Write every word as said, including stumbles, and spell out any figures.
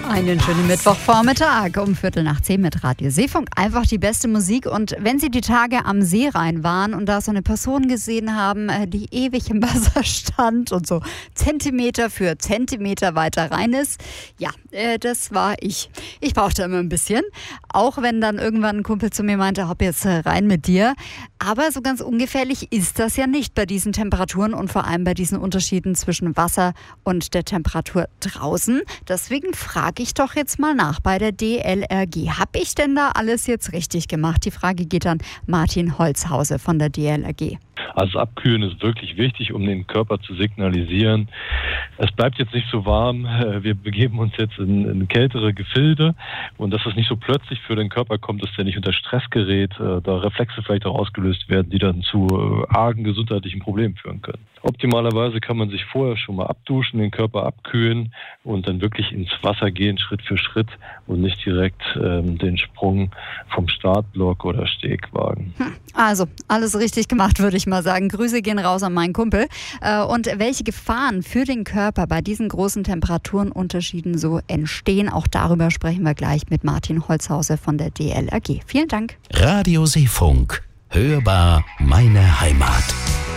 Einen schönen Mittwochvormittag um Viertel nach zehn mit Radio Seefunk. Einfach die beste Musik. Und wenn Sie die Tage am Seerhein waren und da so eine Person gesehen haben, die ewig im Wasser stand und so Zentimeter für Zentimeter weiter rein ist, ja, das war ich. Ich brauchte immer ein bisschen. Auch wenn dann irgendwann ein Kumpel zu mir meinte, hopp jetzt rein mit dir. Aber so ganz ungefährlich ist das ja nicht bei diesen Temperaturen und vor allem bei diesen Unterschieden zwischen Wasser und der Temperatur draußen. Deswegen frage ich doch jetzt mal nach bei der D L R G. Habe ich denn da alles jetzt richtig gemacht? Die Frage geht an Martin Holzhause von der D L R G. Also das Abkühlen ist wirklich wichtig, um den Körper zu signalisieren, es bleibt jetzt nicht so warm, wir begeben uns jetzt in, in kältere Gefilde und dass es nicht so plötzlich für den Körper kommt, dass der nicht unter Stress gerät, da Reflexe vielleicht auch ausgelöst werden, die dann zu argen gesundheitlichen Problemen führen können. Optimalerweise kann man sich vorher schon mal abduschen, den Körper abkühlen und dann wirklich ins Wasser gehen, Schritt für Schritt und nicht direkt ähm, den Sprung vom Startblock oder Steg wagen. Also, alles richtig gemacht, würde ich mal sagen. Grüße gehen raus an meinen Kumpel. Und welche Gefahren für den Körper bei diesen großen Temperaturenunterschieden so entstehen, auch darüber sprechen wir gleich mit Martin Holzhause von der D L R G. Vielen Dank. Radio Seefunk. Hörbar meine Heimat.